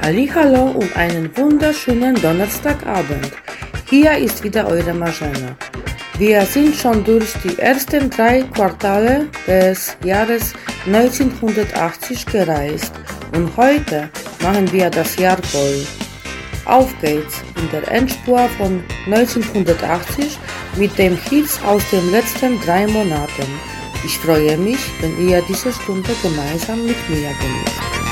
Hallihallo und einen wunderschönen Donnerstagabend. Hier ist wieder eure Marzena. Wir sind schon durch die ersten 3 Quartale des Jahres 1980 gereist und heute machen wir das Jahr voll. Auf geht's in der Endspur von 1980 mit den Hits aus den letzten 3 Monaten. Ich freue mich, wenn ihr diese Stunde gemeinsam mit mir genießt.